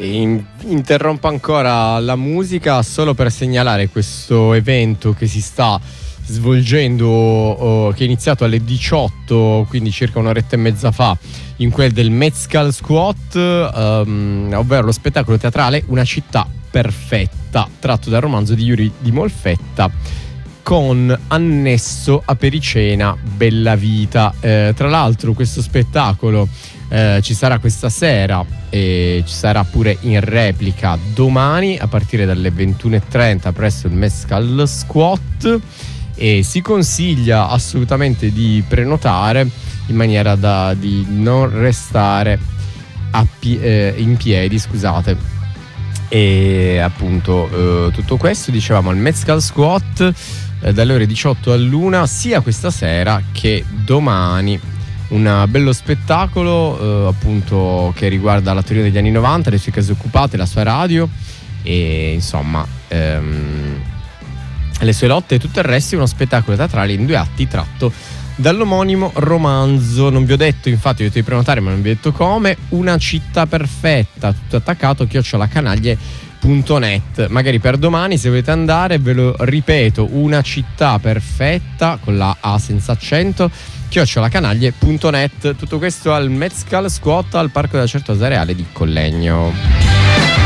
Interrompo ancora la musica solo per segnalare questo evento che si sta svolgendo, che è iniziato alle 18, quindi circa un'oretta e mezza fa, in quel del Mezcal Squat, ovvero lo spettacolo teatrale Una città perfetta, tratto dal romanzo di Yuri di Molfetta, con annesso apericena Bella Vita. Tra l'altro questo spettacolo ci sarà questa sera e ci sarà pure in replica domani a partire dalle 21:30 presso il Mezcal Squat, e si consiglia assolutamente di prenotare in maniera di non restare in piedi, scusate. E appunto tutto questo, dicevamo, al Mezcal Squat dalle ore 18 all'1 sia questa sera che domani. Un bello spettacolo appunto che riguarda la Torino degli anni 90, le sue case occupate, la sua radio e insomma le sue lotte e tutto il resto. È uno spettacolo teatrale in 2 atti tratto dall'omonimo romanzo. Non vi ho detto, infatti, vi ho detto di prenotare ma non vi ho detto come. Una città perfetta, tutto attaccato, @canaglie.net. Magari per domani, se volete andare, ve lo ripeto: Una città perfetta con la A senza accento, @canaglie.net. Tutto questo al Mezcal Squat al Parco della Certosa Reale di Collegno.